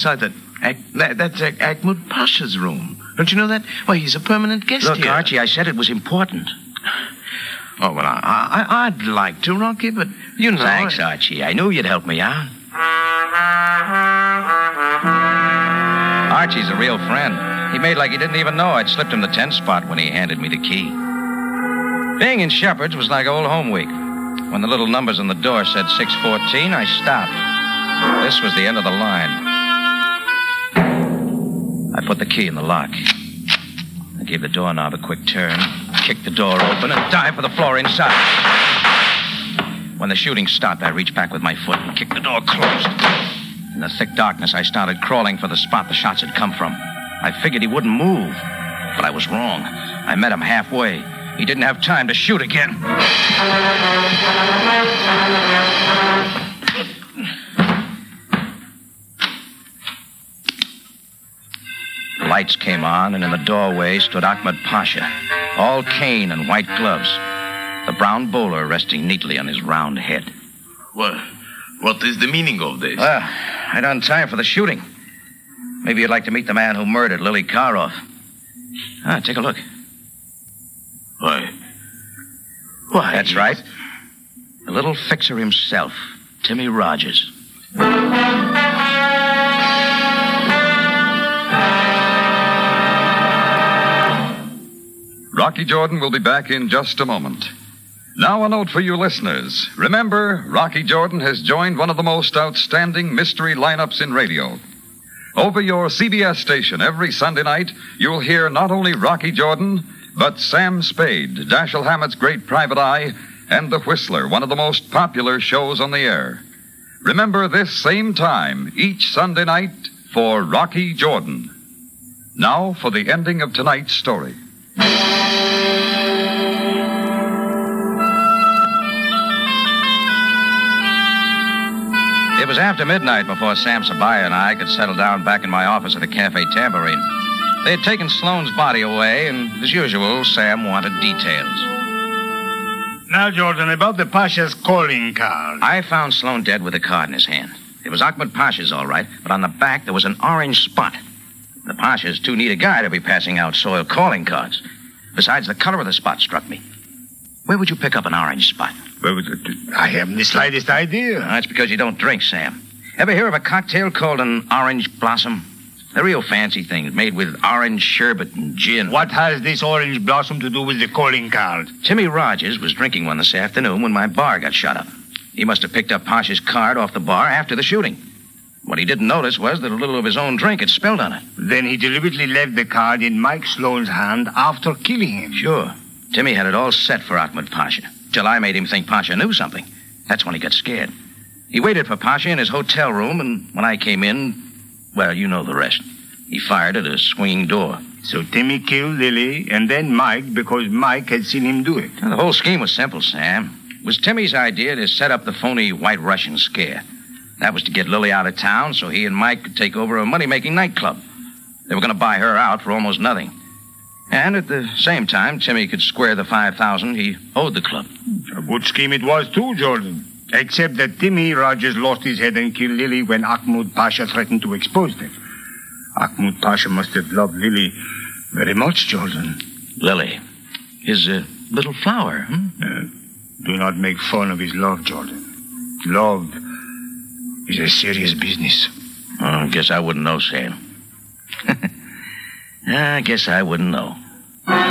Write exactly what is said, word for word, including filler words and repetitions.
outside that... that that's Ahmad Pasha's room. Don't you know that? Why, he's a permanent guest Look, here. Look, Archie, I said it was important. Oh, well, I, I, I'd like to, Rocky, but you know... Thanks, I... Archie. I knew you'd help me out. Archie's a real friend. He made like he didn't even know I'd slipped him the ten spot when he handed me the key. Being in Shepherd's was like old home week. When the little numbers on the door said six fourteen, I stopped. This was the end of the line. I put the key in the lock. I gave the doorknob a quick turn, kicked the door open, and dived for the floor inside. When the shooting stopped, I reached back with my foot and kicked the door closed. In the thick darkness, I started crawling for the spot the shots had come from. I figured he wouldn't move, but I was wrong. I met him halfway. He didn't have time to shoot again. The lights came on, and in the doorway stood Ahmad Pasha, all cane and white gloves, the brown bowler resting neatly on his round head. What, what is the meaning of this? Well, I done time for the shooting. Maybe you'd like to meet the man who murdered Lily Karoff. Ah, take a look. Why? Why? That's right. The little fixer himself, Timmy Rogers. Rocky Jordan will be back in just a moment. Now a note for you listeners. Remember, Rocky Jordan has joined one of the most outstanding mystery lineups in radio. Over your C B S station every Sunday night, you'll hear not only Rocky Jordan, but Sam Spade, Dashiell Hammett's great private eye, and The Whistler, one of the most popular shows on the air. Remember this same time, each Sunday night, for Rocky Jordan. Now for the ending of tonight's story. It was after midnight before Sam Sabaya and I could settle down back in my office at the Cafe Tambourine. They had taken Sloane's body away, and as usual, Sam wanted details. Now, Jordan, about the Pasha's calling card. I found Sloane dead with a card in his hand. It was Ahmad Pasha's, all right, but on the back there was an orange spot. The Pasha's too neat a guy to be passing out soiled calling cards. Besides, the color of the spot struck me. Where would you pick up an orange spot? I haven't the slightest idea. That's because you don't drink, Sam. Ever hear of a cocktail called an orange blossom? They're real fancy things made with orange sherbet and gin. What has this orange blossom to do with the calling card? Timmy Rogers was drinking one this afternoon when my bar got shot up. He must have picked up Pasha's card off the bar after the shooting. What he didn't notice was that a little of his own drink had spilled on it. Then he deliberately left the card in Mike Sloane's hand after killing him. Sure. Timmy had it all set for Ahmad Pasha, till I made him think Pasha knew something. That's when he got scared. He waited for Pasha in his hotel room, and when I came in, well, you know the rest. He fired at a swinging door. So Timmy killed Lily, and then Mike, because Mike had seen him do it. Now, the whole scheme was simple, Sam. It was Timmy's idea to set up the phony White Russian scare. That was to get Lily out of town so he and Mike could take over a money-making nightclub. They were going to buy her out for almost nothing. And at the same time, Timmy could square the five thousand he owed the club. A good scheme it was, too, Jordan. Except that Timmy Rogers lost his head and killed Lily when Ahmad Pasha threatened to expose them. Ahmad Pasha must have loved Lily very much, Jordan. Lily? His uh, little flower, hmm? Uh, do not make fun of his love, Jordan. Love is a serious business. Oh, I guess I wouldn't know, Sam. I guess I wouldn't know.